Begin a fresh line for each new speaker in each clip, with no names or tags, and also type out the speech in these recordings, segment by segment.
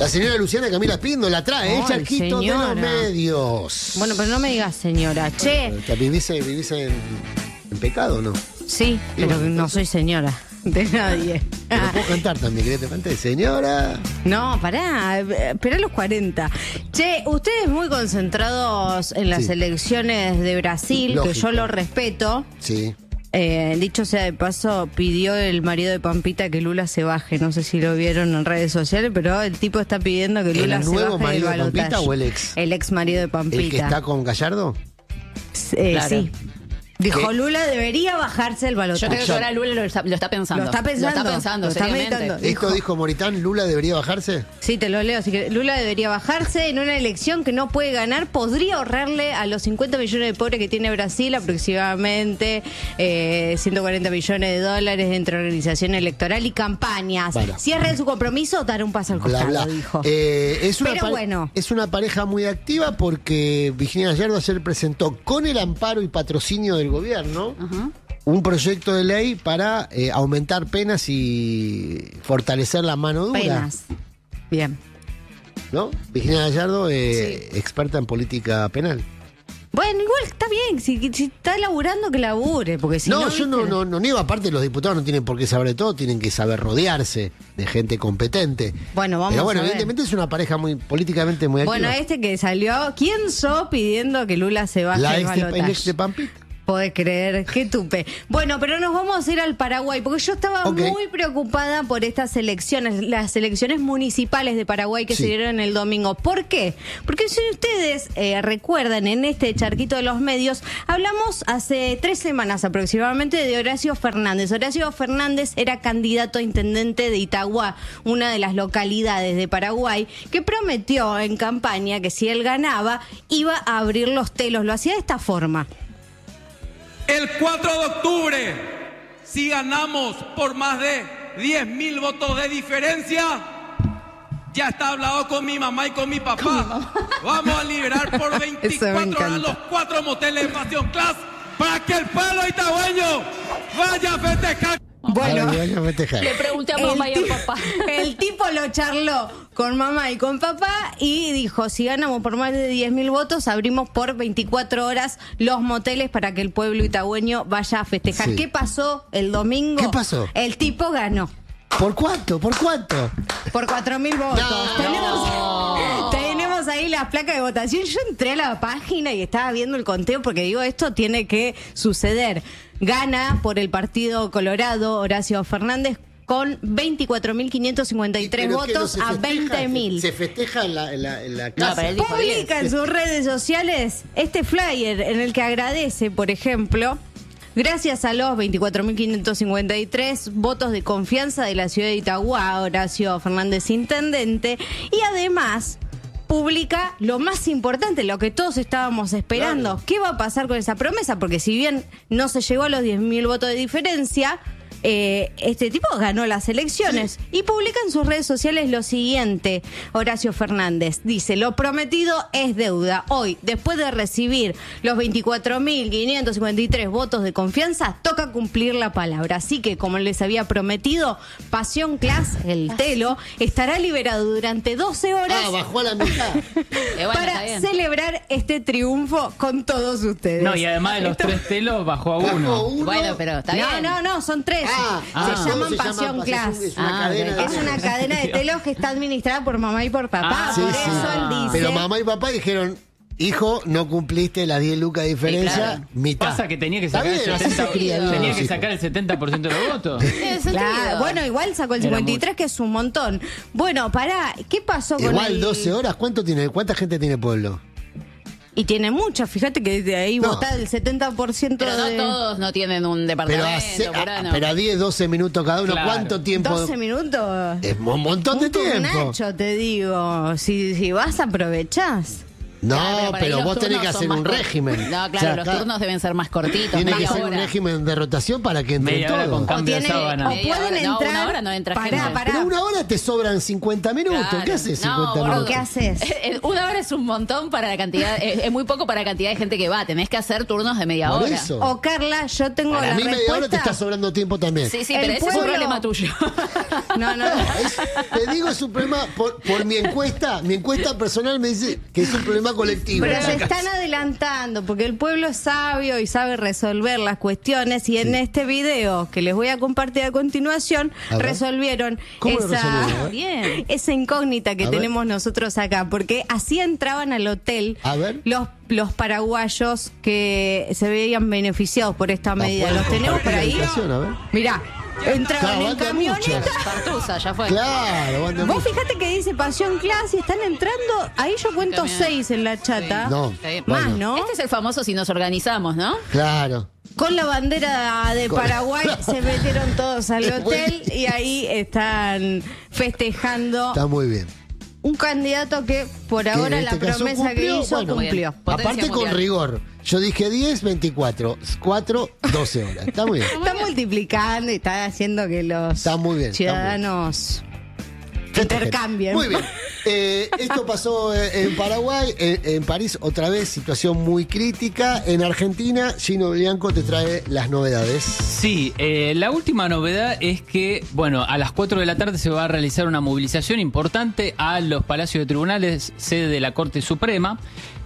La señora Luciana Camila Pindo la trae, el charquito de los medios.
Bueno, pero no me digas señora. Che.
¿Vivís en pecado o no?
Sí, pero no soy señora de nadie.
Pero puedo cantar también, ¿querés que te cante? Señora.
No, pará, esperá los 40. Che, ustedes muy concentrados en las elecciones de Brasil,
lógico,
que yo lo respeto.
Sí.
Dicho sea de paso, pidió el marido de Pampita que Lula se baje. No sé si lo vieron en redes sociales, pero el tipo está pidiendo que Lula se baje del balotaje. ¿El nuevo
marido de Pampita o el ex?
El ex marido de Pampita.
¿El que está con Gallardo?
Claro. Sí. Dijo, Lula debería bajarse el balotaje.
Yo creo que ahora Lula lo está pensando.
Lo está pensando,
seriamente.
¿Esto dijo Moritán? ¿Lula debería bajarse?
Sí, te lo leo. Así que Lula debería bajarse en una elección que no puede ganar. Podría ahorrarle a los 50 millones de pobres que tiene Brasil aproximadamente 140 millones de dólares entre organización electoral y campañas. Bueno. Si es real su compromiso, dará un paso al costado, dijo.
Es una pareja muy activa porque Virginia Gallardo ayer presentó con el amparo y patrocinio del gobierno un proyecto de ley para aumentar penas y fortalecer la mano dura.
Penas. Bien.
¿No? Virginia Gallardo, experta en política penal.
Bueno, igual está bien, si está laburando, que labure, porque si no...
Yo no niego, aparte los diputados no tienen por qué saber de todo, tienen que saber rodearse de gente competente.
Bueno, vamos
Pero bueno,
a ver.
evidentemente es una pareja políticamente muy activa.
Bueno, que salió, ¿quién sos pidiendo que Lula se baje del balotaje?
El ex de Pampita.
Podés creer, qué tupe. Bueno, pero nos vamos a ir al Paraguay, porque yo estaba muy preocupada por estas elecciones, las elecciones municipales de Paraguay que se dieron el domingo. ¿Por qué? Porque si ustedes recuerdan, en este charquito de los medios, hablamos hace 3 semanas aproximadamente de Horacio Fernández. Horacio Fernández era candidato a intendente de Itagua, una de las localidades de Paraguay, que prometió en campaña que si él ganaba, iba a abrir los telos. Lo hacía de esta forma.
El 4 de octubre, si ganamos por más de 10.000 votos de diferencia, ya está hablado con mi mamá y con mi papá. Vamos a liberar por 24 horas los 4 moteles de Pasión Class para que el pueblo itagüeño vaya a festejar.
Bueno,
le pregunté a mamá y a papá.
El tipo lo charló con mamá y con papá y dijo, si ganamos por más de 10.000 votos, abrimos por 24 horas los moteles para que el pueblo itagüeño vaya a festejar.
Sí.
¿Qué pasó el domingo?
¿Qué pasó?
El tipo ganó.
¿Por cuánto? ¿Por cuánto?
Por 4.000 votos. Tenemos ahí las placas de votación. Yo entré a la página y estaba viendo el conteo porque digo, esto tiene que suceder. Gana por el Partido Colorado Horacio Fernández con 24.553 votos a 20.000.
¿Se festeja en la casa?
Publica en sus redes sociales este flyer en el que agradece, por ejemplo, gracias a los 24.553 votos de confianza de la ciudad de Itagua, Horacio Fernández intendente, y además publica lo más importante, lo que todos estábamos esperando. Claro. ¿Qué va a pasar con esa promesa? Porque si bien no se llegó a los 10.000 votos de diferencia, este tipo ganó las elecciones y publica en sus redes sociales lo siguiente. Horacio Fernández dice: lo prometido es deuda. Hoy, después de recibir los 24.553 votos de confianza, toca cumplir la palabra. Así que, como les había prometido, Pasión Class, el telo, estará liberado durante 12 horas
bajó a la mitad.
para celebrar este triunfo con todos ustedes.
No, y además de los 3 telos, bajó a uno.
Bueno, pero está bien.
No, son 3. Se llaman Pasión Class.
Es una
cadena de telos que está administrada por mamá y por papá. Por eso él dice.
Pero mamá y papá dijeron: hijo, no cumpliste las 10 lucas de diferencia,
claro.
Mitad.
Pasa que tenía que sacar el 70% de los votos.
Claro. Bueno, igual sacó el 53, que es un montón. Bueno, pará, ¿qué pasó con
igual 12 horas, ¿cuánta gente tiene pueblo?
Y tiene mucho, fíjate que de ahí vota el 70%.
Pero no todos no tienen un departamento.
Pero a 10, 12 minutos cada uno, claro. ¿Cuánto tiempo?
12 minutos.
Es un montón de tiempo.
Nacho, te digo, si vas aprovechás.
No,
Claro, para ahí
pero
los
vos tenés que
turnos
hacer
son
un
más
régimen.
No, claro,
O sea,
los turnos deben ser más cortitos.
Tiene que
media
ser un
hora.
régimen de rotación para que entren
Media hora
todos.
con cambio de
tiene-
sábana.
o
Media
pueden
hora, no,
entrar.
una hora no entra
Pará,
gente.
pará.
Pero una hora te sobran 50 minutos.
Claro.
¿Qué haces
No,
50
boludo.
minutos?
¿Qué haces?
Una hora es un montón para la cantidad, es muy poco para la cantidad de gente que va. Tenés que hacer turnos de media
Por
hora.
eso.
O Carla, yo tengo
Para
la
mí media hora te
respuesta.
está sobrando tiempo también.
Sí, sí,
El
pero ese es un
pueblo-
problema tuyo.
No, no.
Te digo, es un problema por mi encuesta. Mi encuesta personal me dice que es un problema colectivo.
Pero se están adelantando porque el pueblo es sabio y sabe resolver las cuestiones y en este video que les voy a compartir a continuación
A ver.
resolvieron
¿Cómo lo resolvieron? A ver.
Bien.
esa incógnita que
A ver.
tenemos nosotros acá, porque así entraban al hotel
A ver.
los paraguayos que se veían beneficiados por esta medida. ¿Los tenemos por ahí?
A ver.
Mirá, entraban
Claro,
en
van de
camioneta.
muchas.
Partusa, ya fue.
Claro, van de
Vos
mucho.
fíjate que dice Pasión Clase y están entrando, ahí yo cuento
Camioneta.
6 en la chata.
No,
Está bien.
Más,
bueno.
¿no?
Este es el famoso si nos organizamos, ¿no?
Claro.
Con la bandera de Paraguay se metieron todos al hotel y ahí están festejando
Está muy bien.
un candidato que por
Que
ahora
en
la
este caso
promesa que
cumplió,
hizo
bueno,
cumplió.
Potencia
Aparte con
mundial.
rigor. Yo dije 10, 24. 4, 12 horas. Está muy bien.
Está multiplicando y está haciendo que los
Está muy bien, está
ciudadanos intercambien.
Muy bien. Esto pasó en Paraguay, en París, otra vez, situación muy crítica. En Argentina, Gino Bianco te trae las novedades.
Sí, la última novedad es que, bueno, a las 4 de la tarde se va a realizar una movilización importante a los palacios de tribunales, sede de la Corte Suprema.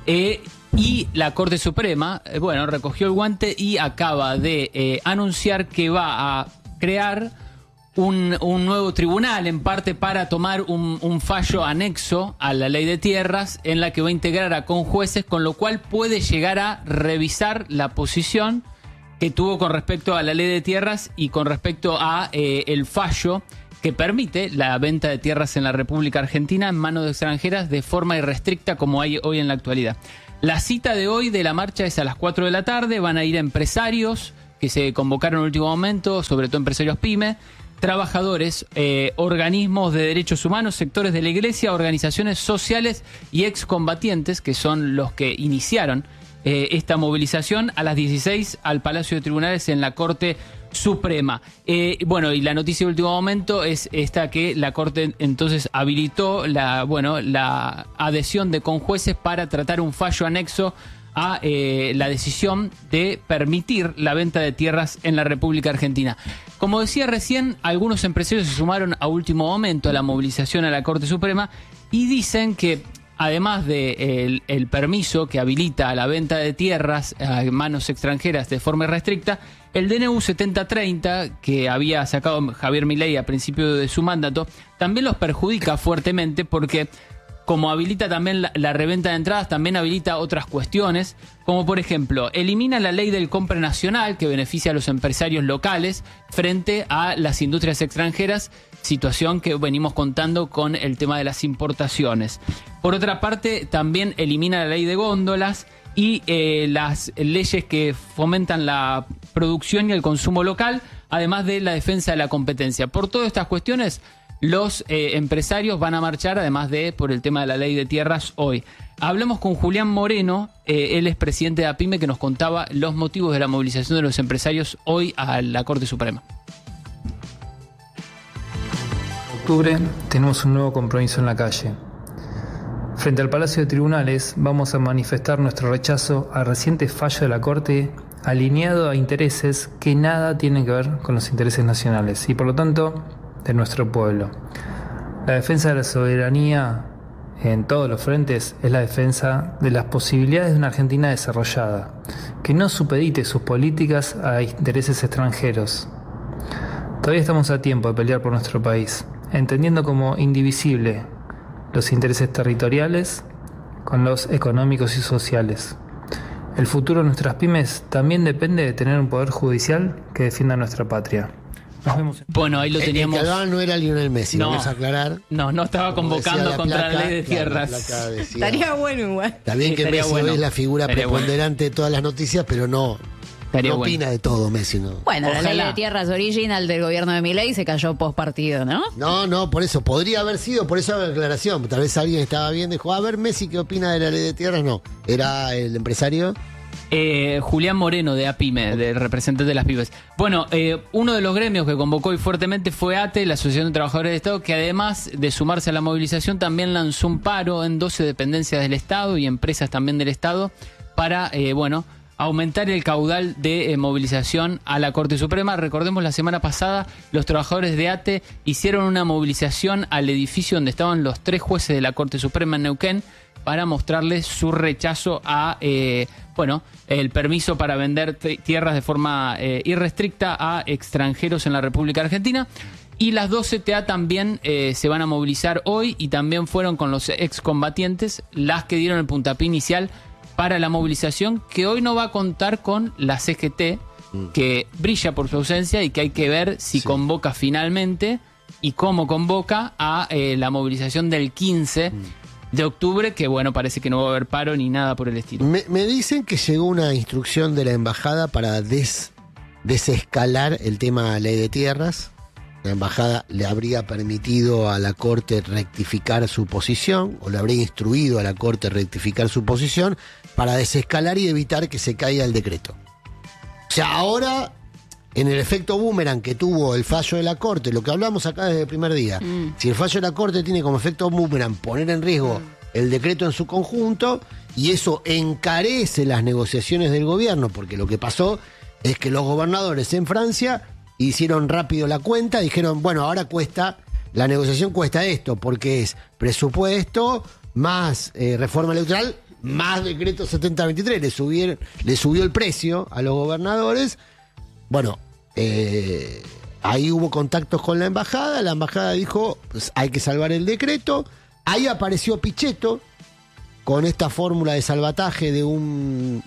Y la Corte Suprema, bueno, recogió el guante y acaba de anunciar que va a crear un nuevo tribunal, en parte para tomar un fallo anexo a la ley de tierras, en la que va a integrar a conjueces, con lo cual puede llegar a revisar la posición que tuvo con respecto a la ley de tierras y con respecto a el fallo que permite la venta de tierras en la República Argentina en manos de extranjeras de forma irrestricta como hay hoy en la actualidad. La cita de hoy de la marcha es a las 4 de la tarde, van a ir empresarios que se convocaron en el último momento, sobre todo empresarios pyme, trabajadores, organismos de derechos humanos, sectores de la iglesia, organizaciones sociales y excombatientes, que son los que iniciaron esta movilización a las 16 al Palacio de Tribunales en la Corte Suprema. Bueno, y la noticia de último momento es esta, que la Corte entonces habilitó la adhesión de conjueces para tratar un fallo anexo a la decisión de permitir la venta de tierras en la República Argentina. Como decía recién, algunos empresarios se sumaron a último momento a la movilización a la Corte Suprema y dicen que, además de el permiso que habilita la venta de tierras a manos extranjeras de forma irrestricta, el DNU 7030, que había sacado Javier Milei a principio de su mandato, también los perjudica fuertemente porque, como habilita también la reventa de entradas, también habilita otras cuestiones, como por ejemplo, elimina la ley del compra nacional que beneficia a los empresarios locales frente a las industrias extranjeras, situación que venimos contando con el tema de las importaciones. Por otra parte, también elimina la ley de góndolas y las leyes que fomentan la producción y el consumo local, además de la defensa de la competencia. Por todas estas cuestiones, los empresarios van a marchar, además de por el tema de la ley de tierras hoy. Hablamos con Julián Moreno, él es presidente de APYME, que nos contaba los motivos de la movilización de los empresarios hoy a la Corte Suprema.
En octubre tenemos un nuevo compromiso en la calle. Frente al Palacio de Tribunales vamos a manifestar nuestro rechazo al reciente fallo de la Corte alineado a intereses que nada tienen que ver con los intereses nacionales y por lo tanto de nuestro pueblo. La defensa de la soberanía en todos los frentes es la defensa de las posibilidades de una Argentina desarrollada, que no supedite sus políticas a intereses extranjeros. Todavía estamos a tiempo de pelear por nuestro país, entendiendo como indivisible los intereses territoriales con los económicos y sociales. El futuro de nuestras pymes también depende de tener un poder judicial que defienda nuestra patria. Nos vemos.
Bueno, ahí lo teníamos.
El que hablaba no era Lionel Messi,
No.
vamos a aclarar.
No estaba
Como
convocando
decía
contra la
placa,
ley de
claro, la
tierras.
placa decía-
Estaría bueno igual.
Está bien
Sí,
que
estaría
Messi
bueno.
hoy es la figura
Estaría
preponderante de todas las noticias, pero no
estaría
No
bueno.
opina de todo Messi, ¿no?
Bueno, la ley
Ojalá.
de tierras original del gobierno de Milei se cayó post partido, ¿no?
No, por eso, podría haber sido, por esa declaración. Tal vez alguien estaba viendo y dijo, a ver, Messi, ¿qué opina de la ley de tierras? No, era el empresario.
Julián Moreno de APIME, del representante de las pymes. Bueno, uno de los gremios que convocó hoy fuertemente fue ATE, la Asociación de Trabajadores del Estado, que además de sumarse a la movilización también lanzó un paro en 12 dependencias del Estado y empresas también del Estado para, aumentar el caudal de movilización a la Corte Suprema. Recordemos, la semana pasada los trabajadores de ATE hicieron una movilización al edificio donde estaban los 3 jueces de la Corte Suprema en Neuquén para mostrarles su rechazo a el permiso para vender tierras de forma irrestricta a extranjeros en la República Argentina. Y las 2 CTA también se van a movilizar hoy y también fueron con los excombatientes las que dieron el puntapié inicial para la movilización, que hoy no va a contar con la CGT, que brilla por su ausencia y que hay que ver si convoca finalmente y cómo convoca a la movilización del 15 de octubre, que parece que no va a haber paro ni nada por el estilo.
Me dicen que llegó una instrucción de la embajada para desescalar el tema ley de tierras. La embajada le habría permitido a la Corte rectificar su posición, o le habría instruido a la Corte rectificar su posición para desescalar y evitar que se caiga el decreto. O sea, ahora, en el efecto boomerang que tuvo el fallo de la Corte, lo que hablamos acá desde el primer día, si el fallo de la Corte tiene como efecto boomerang poner en riesgo el decreto en su conjunto, y eso encarece las negociaciones del gobierno, porque lo que pasó es que los gobernadores en Francia hicieron rápido la cuenta, dijeron, ahora la negociación cuesta esto, porque es presupuesto más reforma electoral más decreto 7023, le subió el precio a los gobernadores. Ahí hubo contactos con la embajada dijo, pues hay que salvar el decreto. Ahí apareció Pichetto con esta fórmula de salvataje de un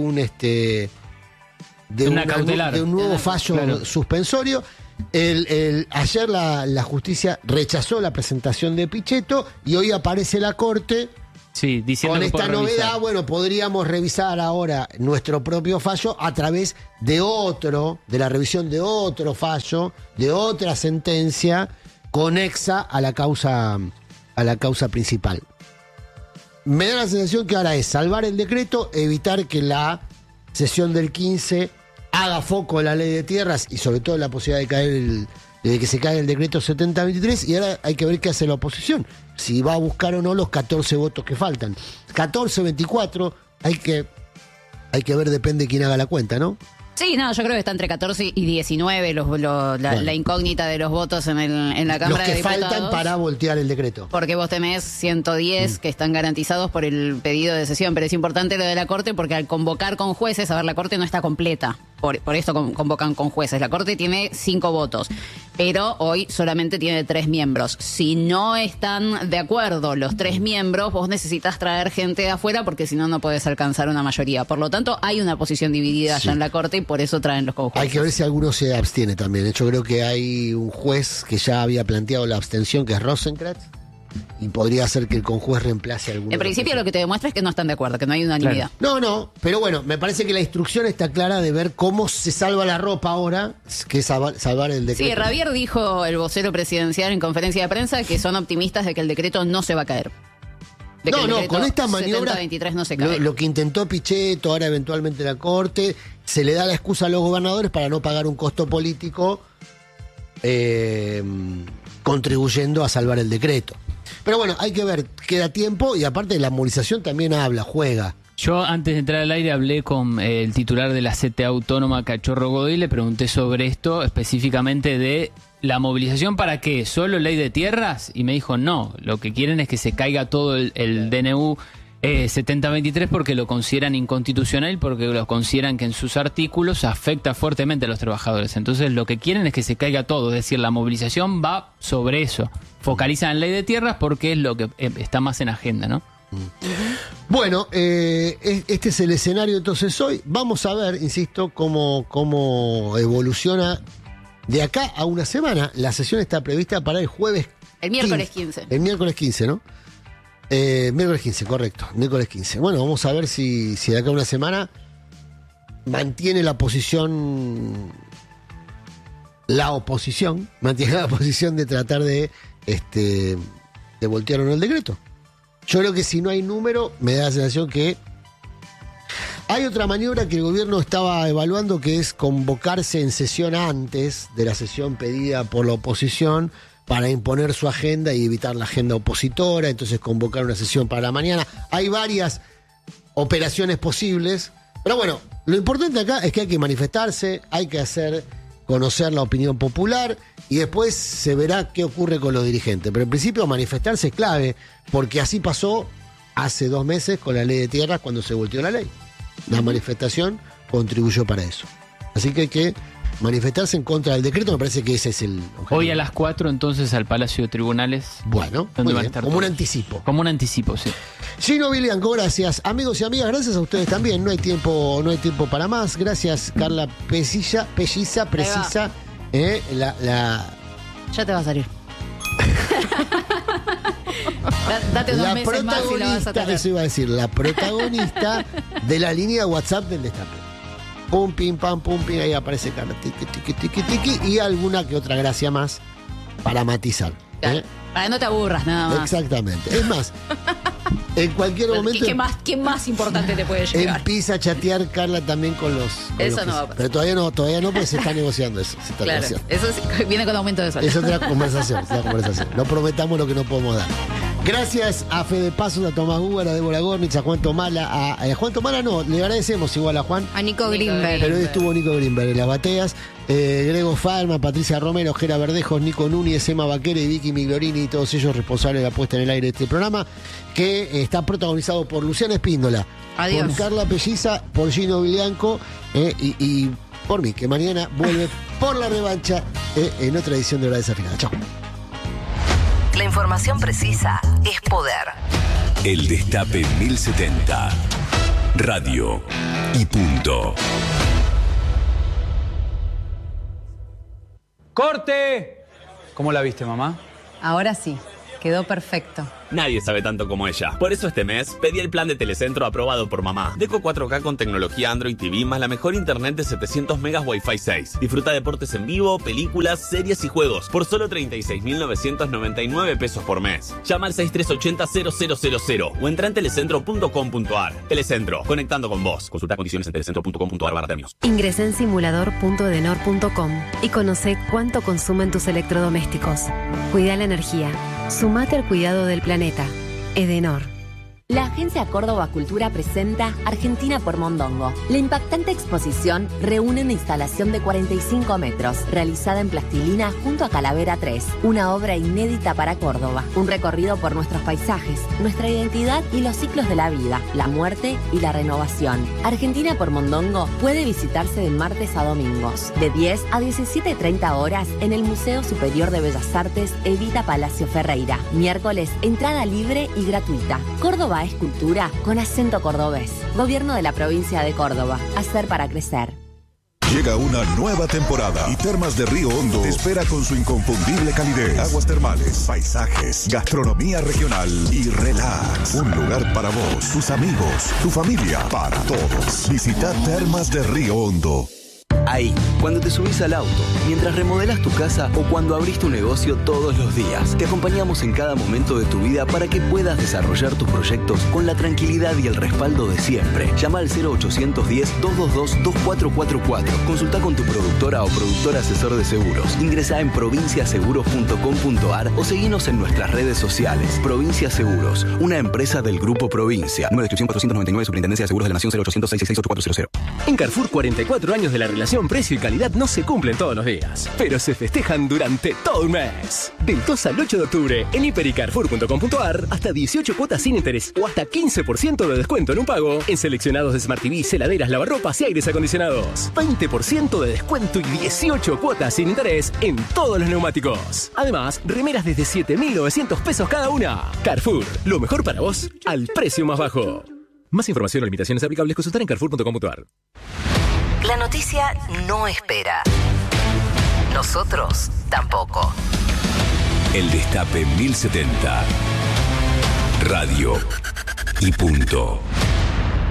nuevo fallo suspensorio. Ayer la justicia rechazó la presentación de Pichetto y hoy aparece la Corte
diciendo
con
que
esta novedad. Podríamos revisar ahora nuestro propio fallo a través de la revisión de otro fallo, de otra sentencia conexa a la causa principal. Me da la sensación que ahora es salvar el decreto, evitar que la sesión del 15 haga foco en la ley de tierras y sobre todo en la posibilidad de que se caiga el decreto 7023, y ahora hay que ver qué hace la oposición, si va a buscar o no los 14 votos que faltan. 14, 24, hay que ver, depende de quién haga la cuenta, ¿no?
Sí, yo creo que está entre 14 y 19 la incógnita de los votos en la Cámara de Diputados.
Los que faltan para voltear el decreto.
Porque vos tenés 110 que están garantizados por el pedido de sesión, pero es importante lo de la Corte porque al convocar con jueces, la Corte no está completa. Por esto convocan con jueces. La Corte tiene 5 votos, pero hoy solamente tiene 3 miembros. Si no están de acuerdo los 3 miembros, vos necesitas traer gente de afuera porque si no, no podés alcanzar una mayoría. Por lo tanto, hay una posición dividida allá en la Corte y por eso traen los conjueces.
Hay que ver si alguno se abstiene también. Yo creo que hay un juez que ya había planteado la abstención, que es Rosenkrantz, y podría ser que el conjuez reemplace a alguno.
En principio lo que te demuestra es que no están de acuerdo, que no hay unanimidad.
No, pero me parece que la instrucción está clara de ver cómo se salva la ropa ahora, que es salvar el decreto.
Sí, Javier dijo, el vocero presidencial en conferencia de prensa, que son optimistas de que el decreto no se va a caer.
Con esta maniobra,
70-23 no se cae.
Lo que intentó Pichetto, ahora eventualmente la Corte, se le da la excusa a los gobernadores para no pagar un costo político contribuyendo a salvar el decreto. Pero hay que ver, queda tiempo, y aparte la movilización también juega.
Yo antes de entrar al aire hablé con el titular de la CTA Autónoma, Cachorro Godoy, le pregunté sobre esto, específicamente de la movilización, ¿para qué? ¿Solo ley de tierras? Y me dijo, no, lo que quieren es que se caiga todo el DNU 7023 porque lo consideran inconstitucional, porque lo consideran que en sus artículos afecta fuertemente a los trabajadores. Entonces lo que quieren es que se caiga todo, es decir, la movilización va sobre eso. Focalizan en ley de tierras porque es lo que está más en agenda, ¿no?
Bueno, este es el escenario entonces hoy. Vamos a ver, insisto, cómo evoluciona de acá a una semana. La sesión está prevista para el jueves.
El miércoles 15.
El miércoles 15, ¿no? Miércoles 15, correcto. Miércoles 15. Bueno, vamos a ver si de acá a una semana mantiene la oposición mantiene la posición de tratar de voltear o no el decreto. Yo creo que si no hay número, me da la sensación que hay otra maniobra que el gobierno estaba evaluando, que es convocarse en sesión antes de la sesión pedida por la oposición para imponer su agenda y evitar la agenda opositora, entonces convocar una sesión para la mañana. Hay varias operaciones posibles, pero bueno, lo importante acá es que hay que manifestarse, hay que hacer conocer la opinión popular y después se verá qué ocurre con los dirigentes. Pero en principio manifestarse es clave, porque así pasó hace 2 meses con la ley de tierras cuando se volteó la ley. La manifestación contribuyó para eso. Así que hay que manifestarse en contra del decreto, me parece que ese es el objetivo.
Hoy a las 4 entonces al Palacio de Tribunales.
Bueno,
donde
muy
van a
bien,
estar
como un
todos.
anticipo.
Como un anticipo, sí.
Gino Vilianco, gracias. Amigos y amigas, gracias a ustedes también. No hay tiempo para más. Gracias, Carla Pelliza, precisa.
Ya te va a salir. Date 2 meses más y la vas a tener.
Eso iba a decir, la protagonista de la línea de WhatsApp del Destape. Pum, pim, pam, pum, pim, ahí aparece Carla, tiqui, y alguna que otra gracia más para matizar.
Claro, para que no te aburras nada más.
Exactamente. Es más, en cualquier momento
¿Qué más importante te puede llegar?
empieza a chatear Carla también con los...
Eso no va a pasar.
Pero todavía no, porque se está negociando eso. Se está
Claro,
negociando.
eso viene con aumento de sueldo.
Es otra conversación, No prometamos lo que no podemos dar. Gracias a Fede Pasos, a Tomás Huber, a Débora Gornitz, a Juan Tomala. A Juan Tomala no, le agradecemos igual a Juan.
A Nico Greenberg.
Pero hoy estuvo Nico Greenberg en las bateas. Grego Falma, Patricia Romero, Gera Verdejos, Nico Núñez, Emma Baquera y Vicky Miglorini, todos ellos responsables de la puesta en el aire de este programa, que está protagonizado por Luciana Espíndola,
Adiós.
por Carla Pelliza, por Gino Vilianco y por mí, que mañana vuelve por la revancha en otra edición de Hora Desafinada. Chao.
La información precisa es poder.
El Destape 1070. Radio y punto.
¡Corte! ¿Cómo la viste, mamá?
Ahora sí, quedó perfecto.
Nadie sabe tanto como ella. Por eso este mes pedí el plan de Telecentro aprobado por mamá. Deco 4K con tecnología Android TV más la mejor internet de 700 megas Wi-Fi 6. Disfruta deportes en vivo, películas, series y juegos por solo 36.999 pesos por mes. Llama al 6380-0000 o entra en telecentro.com.ar. Telecentro, conectando con vos. Consulta condiciones en telecentro.com.ar/términos.
Ingresá en simulador.edenor.com y conoce cuánto consumen tus electrodomésticos. Cuida la energía. Sumate al cuidado del planeta. Edenor.
La Agencia Córdoba Cultura presenta Argentina por Mondongo. La impactante exposición reúne una instalación de 45 metros, realizada en plastilina junto a Calavera 3, una obra inédita para Córdoba. Un recorrido por nuestros paisajes, nuestra identidad y los ciclos de la vida, la muerte y la renovación. Argentina por Mondongo puede visitarse de martes a domingos, de 10 a 17:30 horas en el Museo Superior de Bellas Artes Evita Palacio Ferreira. Miércoles, entrada libre y gratuita. Córdoba es cultura con acento cordobés. Gobierno de la provincia de Córdoba. Hacer para crecer.
Llega una nueva temporada y Termas de Río Hondo te espera con su inconfundible calidez, aguas termales, paisajes, gastronomía regional y relax. Un lugar para vos, tus amigos, tu familia, para todos. Visita Termas de Río Hondo.
Ahí, cuando te subís al auto, mientras remodelas tu casa o cuando abrís tu negocio todos los días. Te acompañamos en cada momento de tu vida para que puedas desarrollar tus proyectos con la tranquilidad y el respaldo de siempre. Llama al 0810-222-2444. Consulta con tu productora o productor asesor de seguros. Ingresa en provinciaseguros.com.ar o seguinos en nuestras redes sociales. Provincia Seguros, una empresa del Grupo Provincia. Número de inscripción 499, Superintendencia de Seguros de la Nación 0800-666-8400.
En Carrefour, 44 años de la relación precio y calidad no se cumplen todos los días, pero se festejan durante todo un mes. Del 2 al 8 de octubre, en hiper y carrefour.com.ar, hasta 18 cuotas sin interés o hasta 15% de descuento en un pago en seleccionados de Smart TV, heladeras, lavarropas y aires acondicionados. 20% de descuento y 18 cuotas sin interés en todos los neumáticos. Además, remeras desde 7.900 pesos cada una. Carrefour, lo mejor para vos al precio más bajo. Más información o limitaciones aplicables consultar en carrefour.com.ar.
La noticia no espera. Nosotros tampoco.
El Destape 1070. Radio y punto.